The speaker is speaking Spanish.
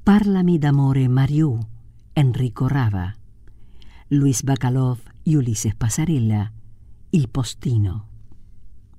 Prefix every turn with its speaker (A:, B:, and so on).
A: Parlami d'amore Mariù, Enrico Rava, Luis Bacalov y Ulises Pasarela, Il postino.